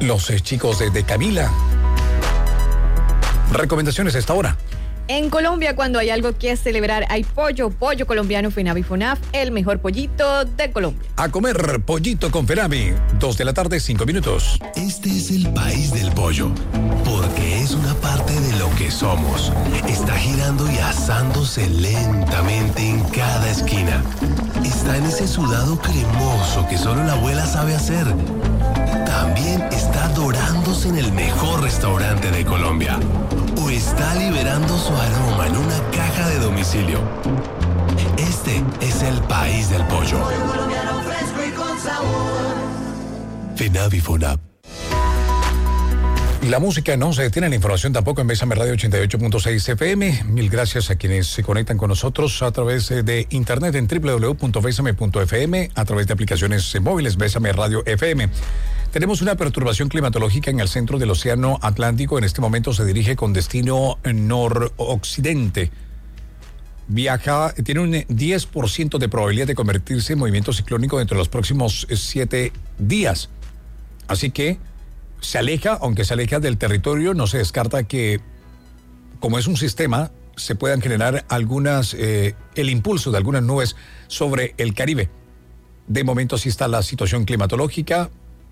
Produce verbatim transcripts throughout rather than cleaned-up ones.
los eh, chicos de, de Camila. Recomendaciones a esta hora. En Colombia, cuando hay algo que celebrar, hay pollo, pollo colombiano Fenavi Fonaf, el mejor pollito de Colombia. A comer pollito con Fenavi, dos de la tarde, cinco minutos. Este es el país del pollo, porque es una parte de lo que somos. Está girando y asándose lentamente en cada esquina. Está en ese sudado cremoso que solo la abuela sabe hacer. También está dorándose en el mejor restaurante de Colombia. O está liberando su aroma en una caja de domicilio. Este es el país del pollo. Pollo colombiano fresco y con sabor. Fenavi Fonab. La música no se detiene, la información tampoco en Bésame Radio ochenta y ocho punto seis F M. Mil gracias a quienes se conectan con nosotros a través de internet en doble u doble u doble u punto besame punto f m, a través de aplicaciones móviles Bésame Radio F M. Tenemos una perturbación climatológica en el centro del Océano Atlántico. En este momento se dirige con destino noroccidente. Viaja, tiene un diez por ciento de probabilidad de convertirse en movimiento ciclónico dentro de los próximos siete días. Así que se aleja, aunque se aleja del territorio, no se descarta que, como es un sistema, se puedan generar algunas, eh, el impulso de algunas nubes sobre el Caribe. De momento así está la situación climatológica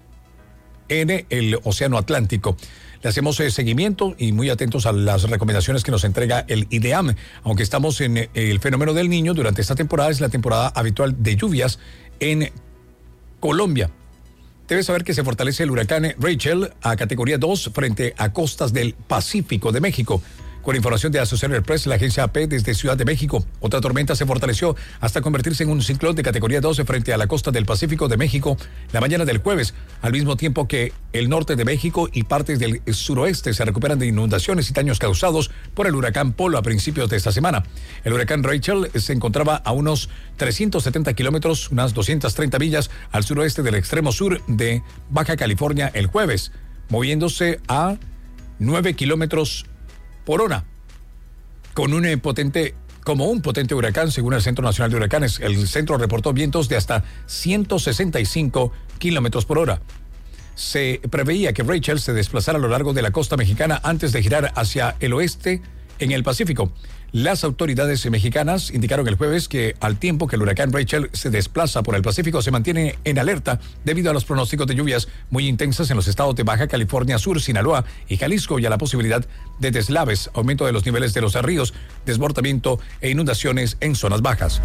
en el Océano Atlántico. Le hacemos eh, seguimiento y muy atentos a las recomendaciones que nos entrega el IDEAM. Aunque estamos en eh, el fenómeno del Niño, durante esta temporada es la temporada habitual de lluvias en Colombia. Debes saber que se fortalece el huracán Rachel a categoría dos frente a costas del Pacífico de México. Con información de Associated Press, la agencia A P desde Ciudad de México, otra tormenta se fortaleció hasta convertirse en un ciclón de categoría dos frente a la costa del Pacífico de México la mañana del jueves, al mismo tiempo que el norte de México y partes del suroeste se recuperan de inundaciones y daños causados por el huracán Polo a principios de esta semana. El huracán Rachel se encontraba a unos trescientos setenta kilómetros, unas doscientas treinta millas al suroeste del extremo sur de Baja California el jueves, moviéndose a nueve kilómetros por hora, con un eh, potente, como un potente huracán, según el Centro Nacional de Huracanes. El centro reportó vientos de hasta ciento sesenta y cinco kilómetros por hora. Se preveía que Rachel se desplazara a lo largo de la costa mexicana antes de girar hacia el oeste en el Pacífico. Las autoridades mexicanas indicaron el jueves que al tiempo que el huracán Rachel se desplaza por el Pacífico, se mantiene en alerta debido a los pronósticos de lluvias muy intensas en los estados de Baja California Sur, Sinaloa y Jalisco, y a la posibilidad de deslaves, aumento de los niveles de los ríos, desbordamiento e inundaciones en zonas bajas.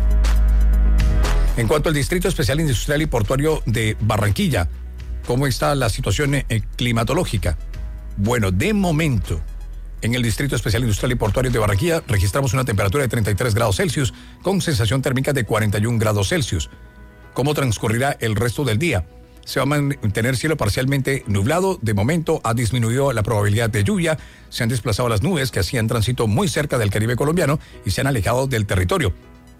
En cuanto al Distrito Especial Industrial y Portuario de Barranquilla, ¿cómo está la situación eh, climatológica? Bueno, de momento, en el Distrito Especial Industrial y Portuario de Barranquilla registramos una temperatura de treinta y tres grados Celsius con sensación térmica de cuarenta y un grados Celsius. ¿Cómo transcurrirá el resto del día? Se va a mantener cielo parcialmente nublado. De momento ha disminuido la probabilidad de lluvia. Se han desplazado las nubes que hacían tránsito muy cerca del Caribe colombiano y se han alejado del territorio.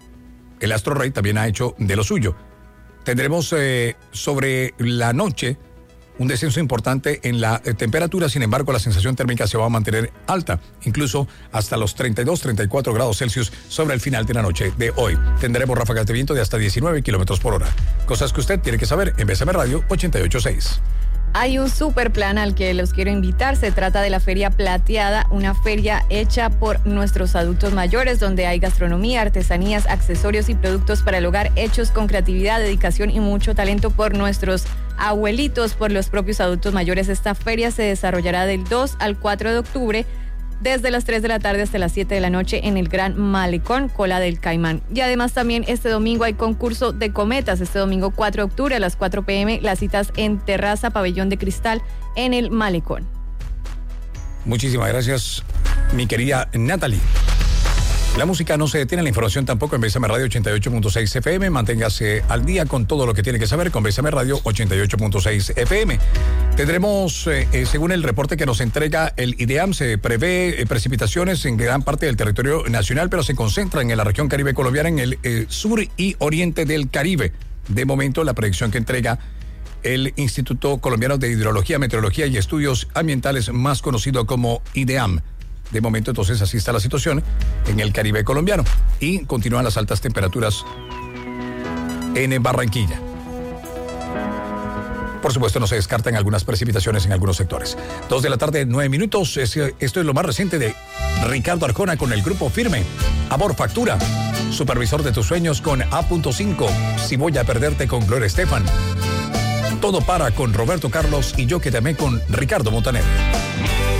El astro rey también ha hecho de lo suyo. Tendremos eh, sobre la noche un descenso importante en la eh, temperatura. Sin embargo, la sensación térmica se va a mantener alta, incluso hasta los treinta y dos, treinta y cuatro grados Celsius sobre el final de la noche de hoy. Tendremos ráfagas de viento de hasta diecinueve kilómetros por hora. Cosas que usted tiene que saber en Bésame Radio ochenta y ocho punto seis. Hay un super plan al que los quiero invitar. Se trata de la Feria Plateada, una feria hecha por nuestros adultos mayores, donde hay gastronomía, artesanías, accesorios y productos para el hogar hechos con creatividad, dedicación y mucho talento por nuestros abuelitos, por los propios adultos mayores. Esta feria se desarrollará del dos al cuatro de octubre, desde las tres de la tarde hasta las siete de la noche en el Gran Malecón, Cola del Caimán. Y además también este domingo hay concurso de cometas. Este domingo cuatro de octubre a las cuatro p m las citas en Terraza Pabellón de Cristal en el Malecón. Muchísimas gracias, mi querida Natalie. La música no se detiene, la información tampoco en Bésame Radio ochenta y ocho punto seis F M. Manténgase al día con todo lo que tiene que saber con Bésame Radio ochenta y ocho punto seis F M. Tendremos, eh, eh, según el reporte que nos entrega el IDEAM, se prevé eh, precipitaciones en gran parte del territorio nacional, pero se concentran en la región Caribe colombiana, en el eh, sur y oriente del Caribe. De momento, la predicción que entrega el Instituto Colombiano de Hidrología, Meteorología y Estudios Ambientales, más conocido como IDEAM. De momento, entonces, así está la situación en el Caribe colombiano y continúan las altas temperaturas en Barranquilla. Por supuesto, no se descartan algunas precipitaciones en algunos sectores. Dos de la tarde, nueve minutos. Esto es lo más reciente de Ricardo Arjona con el Grupo Firme. Amor Factura. Supervisor de tus sueños con A cinco. Si voy a perderte con Gloria Estefan. Todo para con Roberto Carlos y Yo que te amé con Ricardo Montaner.